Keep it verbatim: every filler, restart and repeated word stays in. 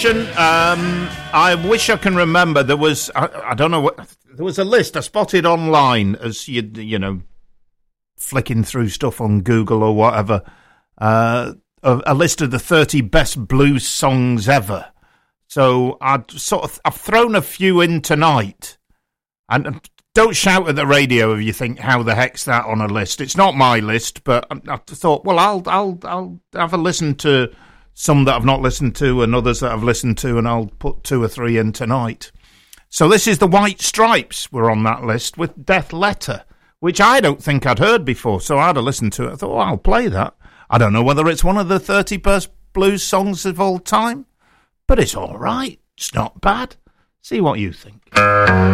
Um, I wish I can remember. There was, I, I don't know what, there was a list I spotted online as you, you know, flicking through stuff on Google or whatever. Uh, a, a list of the thirty best blues songs ever. So I'd sort of, I've thrown a few in tonight, and don't shout at the radio if you think, how the heck's that on a list? It's not my list, but I, I thought, well, I'll, I'll, I'll have a listen to some that I've not listened to and others that I've listened to, and I'll put two or three in tonight. So this is the White Stripes were on that list with Death Letter, which I don't think I'd heard before, so I had to listen to it. I thought, oh, I'll play that. I don't know whether it's one of the thirty best blues songs of all time, but it's all right. It's not bad. See what you think.